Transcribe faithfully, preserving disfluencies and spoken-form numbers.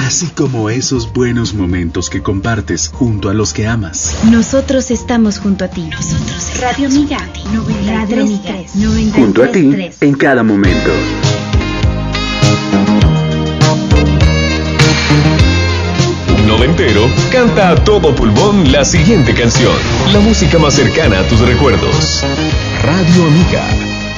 así como esos buenos momentos que compartes junto a los que amas. Nosotros estamos junto a ti. Nosotros Radio Amiga, noventa y tres punto tres. Junto a ti en cada momento. Un noventero canta a todo pulmón la siguiente canción. La música más cercana a tus recuerdos. Radio Amiga.